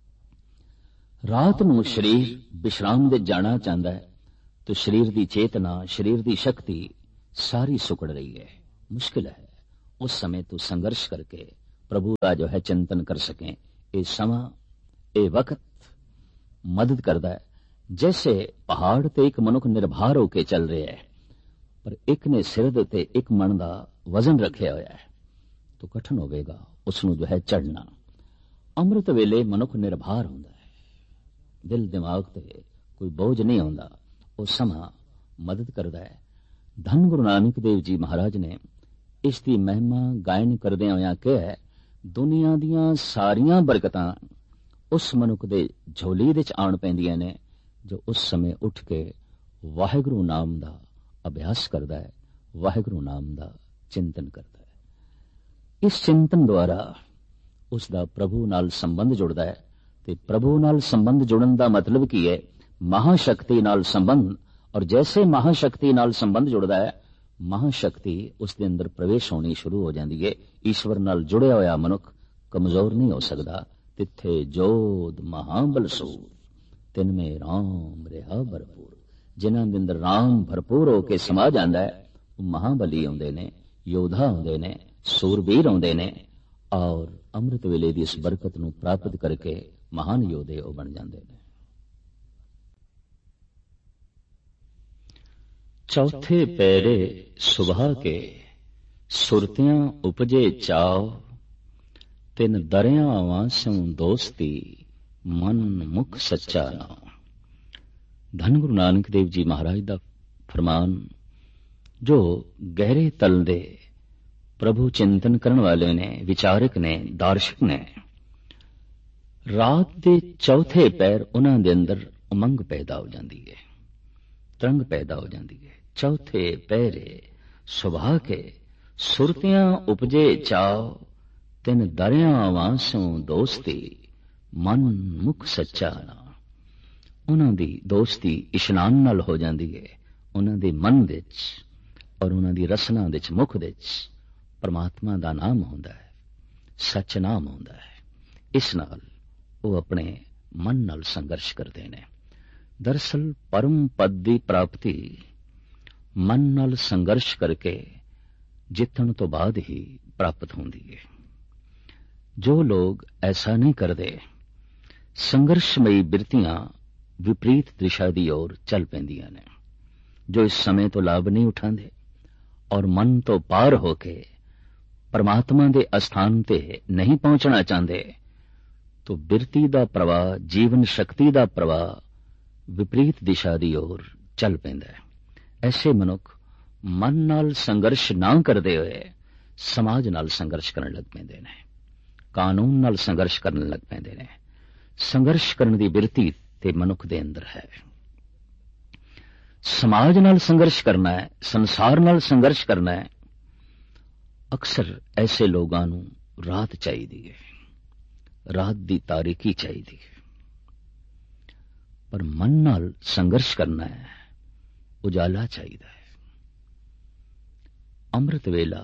ਰਾਤ ਨੂੰ ਸਰੀਰ ਵਿਸ਼ਰਾਮ ਦੇ ਜਾਣਾ ਚਾਹੁੰਦਾ ਹੈ ਤਾਂ ਸਰੀਰ ਦੀ ਚੇਤਨਾ, ਸਰੀਰ ਦੀ ਸ਼ਕਤੀ ਸਾਰੀ ਸੁਕੜ ਰਹੀ ਹੈ, ਮੁਸ਼ਕਿਲ ਹੈ। ਉਸ ਸਮੇਂ ਤੂੰ ਸੰਘਰਸ਼ ਕਰਕੇ ਪ੍ਰਭੂ ਦਾ ਜੋ ਹੈ ਚਿੰਤਨ ਕਰ ਸਕੇ। ਇਹ ਸਮਾਂ, ਇਹ ਵਕਤ ਮਦਦ ਕਰਦਾ ਹੈ। ਜੈਸੇ ਪਹਾੜ ਤੇ ਇੱਕ ਮਨੁੱਖ ਨਿਰਭਰ ਹੋ ਕੇ ਚੱਲ ਰਿਹਾ ਹੈ, ਪਰ ਇੱਕ ਨੇ ਸਿਰ ਦੇ ਉੱਤੇ ਇੱਕ ਮਣ ਦਾ ਵਜ਼ਨ ਰੱਖਿਆ ਹੋਇਆ ਹੈ, ਤਾਂ ਕਠਿਨ ਹੋਵੇਗਾ ਉਸ ਨੂੰ ਜੋ ਹੈ ਚੜ੍ਹਨਾ। ਅੰਮ੍ਰਿਤ ਵੇਲੇ ਮਨੁੱਖ ਨਿਰਭਰ ਹੁੰਦਾ ਹੈ, ਦਿਲ ਦਿਮਾਗ ਤੇ ਕੋਈ ਬੋਝ ਨਹੀਂ ਹੁੰਦਾ। ਉਹ ਸਮਾਂ ਮਦਦ ਕਰਦਾ ਹੈ। ਧੰਨ ਗੁਰੂ ਨਾਨਕ ਦੇਵ ਜੀ ਮਹਾਰਾਜ ਨੇ ਇਸ ਦੀ ਮਹਿਮਾ ਗਾਇਨ ਕਰਦਿਆਂ ਹੋਇਆਂ ਕਿਹਾ, ਦੁਨੀਆ ਦੀਆਂ ਸਾਰੀਆਂ ਬਰਕਤਾਂ ਉਸ ਮਨੁੱਖ ਦੇ ਝੋਲੀ ਵਿੱਚ ਆਉਣ ਪੈਂਦੀਆਂ ਨੇ ਜੋ ਉਸ ਸਮੇਂ ਉੱਠ ਕੇ ਵਾਹਿਗੁਰੂ ਨਾਮ ਦਾ ਅਭਿਆਸ ਕਰਦਾ ਹੈ, ਵਾਹਿਗੁਰੂ ਨਾਮ ਦਾ ਚਿੰਤਨ ਕਰਦਾ ਹੈ। ਇਸ ਚਿੰਤਨ ਦੁਆਰਾ ਉਸ ਦਾ ਪ੍ਰਭੂ ਨਾਲ ਸੰਬੰਧ ਜੁੜਦਾ ਹੈ। ਤੇ ਪ੍ਰਭੂ ਨਾਲ ਸੰਬੰਧ ਜੁੜਨ ਦਾ ਮਤਲਬ ਕੀ ਹੈ? ਮਹਾਸ਼ਕਤੀ ਨਾਲ ਸੰਬੰਧ। ਔਰ ਜੈਸੇ ਮਹਾਸ਼ਕਤੀ ਨਾਲ ਸੰਬੰਧ ਜੁੜਦਾ ਹੈ, ਮਹਾਸ਼ਕਤੀ ਉਸ ਦੇ ਅੰਦਰ ਪ੍ਰਵੇਸ਼ ਹੋਣੀ ਸ਼ੁਰੂ ਹੋ ਜਾਂਦੀ ਹੈ। ਈਸ਼ਵਰ ਨਾਲ ਜੁੜਿਆ ਹੋਇਆ ਮਨੁੱਖ ਕਮਜ਼ੋਰ ਨਹੀਂ ਹੋ ਸਕਦਾ। ਤਿੱਥੇ ਜੋਧ ਮਹਾਬਲ ਸੂਰ, ਤਿਨ ਮੇ ਰਾਮ ਰਿਹਾ ਭਰਪੂਰ। ਜਿਨ੍ਹਾਂ ਦੇ ਅੰਦਰ ਰਾਮ ਭਰਪੂਰ ਹੋ ਕੇ ਸਮਾ ਜਾਂਦਾ ਹੈ, ਉਹ ਮਹਾਬਲੀ ਆਉਂਦੇ ਨੇ, ਯੋਧਾ ਆਉਂਦੇ ਨੇ, ਸੂਰਬੀਰ ਆਉਂਦੇ ਨੇ, ਔਰ ਅੰਮ੍ਰਿਤ ਵੇਲੇ ਦੀ ਇਸ ਬਰਕਤ ਨੂੰ ਪ੍ਰਾਪਤ ਕਰਕੇ ਮਹਾਨ ਯੋਧੇ ਉਹ ਬਣ ਜਾਂਦੇ ਨੇ। ਚੌਥੇ ਪੈਰੇ ਸੁਬਹ ਕੇ ਸੁਰਤਿਆਂ ਉਪਜੇ ਚਾਉ, ਤਿਨ ਦਰਿਆਵਾਂ ਸੋਂ ਦੋਸਤੀ ਮਨ ਮੁਖ ਸੱਚਾ ਨਾਮ। ਧੰਨ ਗੁਰੂ ਨਾਨਕ ਦੇਵ ਜੀ ਮਹਾਰਾਜ ਦਾ ਫਰਮਾਨ, ਜੋ ਗਹਿਰੇ ਤਲ ਦੇ ਪ੍ਰਭੂ ਚਿੰਤਨ ਕਰਨ ਵਾਲੇ ਨੇ, ਵਿਚਾਰਕ ਨੇ, ਦਾਰਸ਼ਕ ਨੇ, ਰਾਤ ਦੇ ਚੌਥੇ ਪੈਰ ਉਹਨਾਂ ਦੇ ਅੰਦਰ ਉਮੰਗ ਪੈਦਾ ਹੋ ਜਾਂਦੀ ਹੈ, ਤਰੰਗ ਪੈਦਾ ਹੋ ਜਾਂਦੀ ਹੈ। ਚੌਥੇ ਪਹਿਰੇ ਸੁਬਹ ਕੇ ਸੁਰਤਿਆਂ ਉਪਜੇ ਚਾਉ, ਤਿਨ ਦਰਿਆਵਾਂ ਸੋਂ ਦੋਸਤੀ ਮਨ ਮੁਖ ਸੱਚਾ ਨਾਮ। ਉਹਨਾਂ ਦੀ ਦੋਸਤੀ ਇਸ਼ਨਾਨ ਨਾਲ ਹੋ ਜਾਂਦੀ ਹੈ। ਉਹਨਾਂ ਦੇ ਮਨ ਵਿੱਚ ਔਰ ਉਹਨਾਂ ਦੀ ਰਸਨਾ ਵਿੱਚ, ਮੁਖ ਵਿੱਚ ਪਰਮਾਤਮਾ ਦਾ ਨਾਮ ਹੁੰਦਾ ਹੈ, ਸੱਚ ਨਾਮ ਹੁੰਦਾ ਹੈ। ਇਸ ਨਾਲ ਉਹ ਆਪਣੇ ਮਨ ਨਾਲ ਸੰਘਰਸ਼ ਕਰਦੇ ਨੇ। ਦਰਅਸਲ ਪਰਮ ਪਦ ਦੀ ਪ੍ਰਾਪਤੀ ਮਨ ਨਾਲ ਸੰਘਰਸ਼ ਕਰਕੇ ਜਿੱਤਣ ਤੋਂ ਬਾਅਦ ਹੀ ਪ੍ਰਾਪਤ ਹੁੰਦੀ ਹੈ। ਜੋ ਲੋਕ ਐਸਾ ਨਹੀਂ ਕਰਦੇ, ਸੰਘਰਸ਼ਮਈ ਬਿਰਤੀਆਂ ਵਿਪਰੀਤ ਦਿਸ਼ਾ ਦੀ ओर ਚੱਲ ਪੈਂਦੀਆਂ ਨੇ। ਜੋ ਇਸ ਸਮੇਂ ਤੋਂ ਲਾਭ ਨਹੀਂ ਉਠਾਉਂਦੇ ਔਰ ਮਨ ਤੋਂ ਪਾਰ ਹੋ ਕੇ ਪਰਮਾਤਮਾ ਦੇ ਅਸਥਾਨ ਤੇ ਨਹੀਂ ਪਹੁੰਚਣਾ ਚਾਹੁੰਦੇ, तो बिरती का प्रवाह, जीवन शक्ति का प्रवाह विपरीत दिशा की ओर चल पैंदा है। ऐसे मनुख मन नाल संघर्ष ना करते हुए समाज नाल संघर्ष करन लग पैंदे ने, कानून नाल संघर्ष करन लग पैंदे ने। संघर्ष करने की बिरती ते मनुख दे अंदर है। समाज नाल संघर्ष करना है, संसार नाल संघर्ष करना है। अक्सर ऐसे लोगों नूं रात चाहिदी है, रात दी तारीकी चाहिदी है। पर मन नाल संघर्ष करना है, उजाला चाहिए है। अमृत वेला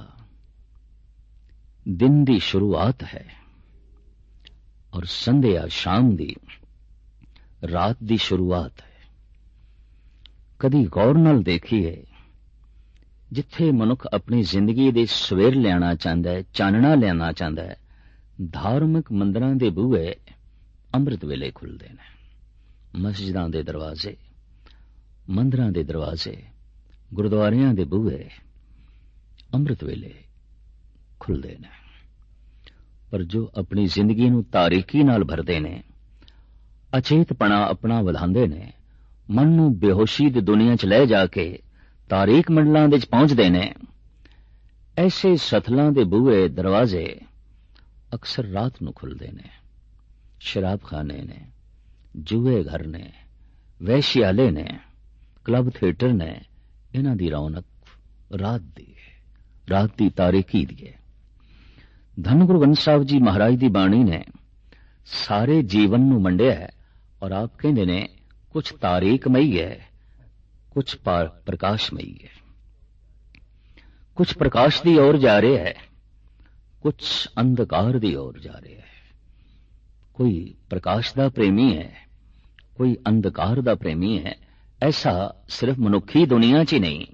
दिन दी शुरुआत है और संध्या शाम दी, रात दी शुरुआत है। कदी गौर नाल देखिए, ਜਿੱਥੇ ਮਨੁੱਖ ਆਪਣੀ ਜ਼ਿੰਦਗੀ ਦੇ ਸਵੇਰ ਲਿਆਣਾ ਚਾਹੁੰਦਾ ਹੈ, ਚਾਨਣਾ ਲਿਆਣਾ ਚਾਹੁੰਦਾ ਹੈ, ਧਾਰਮਿਕ ਮੰਦਰਾਂ ਦੇ ਬੂਹੇ ਅੰਮ੍ਰਿਤ ਵੇਲੇ ਖੁੱਲ੍ਹਦੇ ਨੇ। ਮਸਜਿਦਾਂ ਦੇ ਦਰਵਾਜ਼ੇ, ਮੰਦਰਾਂ ਦੇ ਦਰਵਾਜ਼ੇ, ਗੁਰਦੁਆਰਿਆਂ ਦੇ ਬੂਹੇ ਅੰਮ੍ਰਿਤ ਵੇਲੇ ਖੁੱਲ੍ਹਦੇ ਨੇ। ਪਰ ਜੋ ਆਪਣੀ ਜ਼ਿੰਦਗੀ ਨੂੰ ਤਾਰੀਕੀ ਨਾਲ ਭਰਦੇ ਨੇ, ਅਚੇਤਪਣਾ ਆਪਣਾ ਵਧਾਉਂਦੇ ਨੇ, ਮਨ ਨੂੰ ਬੇਹੋਸ਼ੀ ਦੀ ਦੁਨੀਆ 'ਚ ਲੈ ਜਾ ਕੇ ਤਾਰੀਕ ਮੰਡਲਾਂ ਦੇ 'ਚ ਪਹੁੰਚਦੇ ਨੇ, ਐਸੇ ਸਥਲਾਂ ਦੇ ਬੂਹੇ ਦਰਵਾਜ਼ੇ ਅਕਸਰ ਰਾਤ ਨੂੰ ਖੁੱਲ੍ਹਦੇ ਨੇ। ਸ਼ਰਾਬਖਾਨੇ ਨੇ, ਜੂਏ ਘਰ ਨੇ, ਵੈਸ਼ਿਆਲੇ ਨੇ, ਕਲੱਬ ਥੀਏਟਰ ਨੇ, ਇਹਨਾਂ ਦੀ ਰੌਣਕ ਰਾਤ ਦੀ ਹੈ, ਰਾਤ ਦੀ ਤਾਰੀਕੀ ਦੀ ਹੈ। ਧੰਨ ਗੁਰੂ ਗ੍ਰੰਥ ਸਾਹਿਬ ਜੀ ਮਹਾਰਾਜ ਦੀ ਬਾਣੀ ਨੇ ਸਾਰੇ ਜੀਵਨ ਨੂੰ ਮੰਡਿਆ ਹੈ ਔਰ ਆਪ ਕਹਿੰਦੇ ਨੇ ਕੁਛ ਤਾਰੀਕਮਈ ਹੈ, ਕੁਛ ਪ੍ਰਕਾਸ਼ਮਈ ਹੈ। ਕੁਛ ਪ੍ਰਕਾਸ਼ ਦੀ ओर ਜਾ ਰਿਹਾ ਹੈ, ਕੁਛ ਅੰਧਕਾਰ ਦੀ ओर ਜਾ ਰਿਹਾ ਹੈ। ਕੋਈ ਪ੍ਰਕਾਸ਼ ਦਾ ਪ੍ਰੇਮੀ ਹੈ, ਕੋਈ ਅੰਧਕਾਰ ਦਾ ਪ੍ਰੇਮੀ ਹੈ। ਐਸਾ ਸਿਰਫ ਮਨੁੱਖੀ ਦੁਨੀਆ 'ਚ ਹੀ ਨਹੀਂ,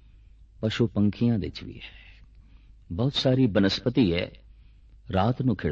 ਪਸ਼ੂ ਪੰਖੀਆਂ ਦੇ 'ਚ ਵੀ ਹੈ। ਬਹੁਤ ਸਾਰੀ ਬਨਸਪਤੀ ਹੈ ਰਾਤ ਨੂੰ ਖਿੜ